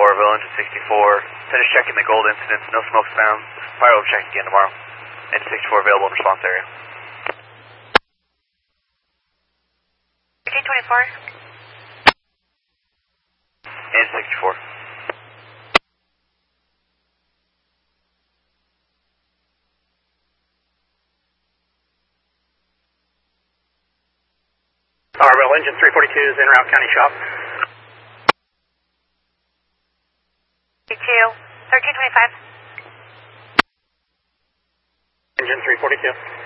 Orville, engine 64. Finish checking the gold incidents, no smokes found. Fire over check again tomorrow. Engine 64 available in response area. 1324. Engine 64. Orville, engine 342 is en route county shop. 1325. Engine 342.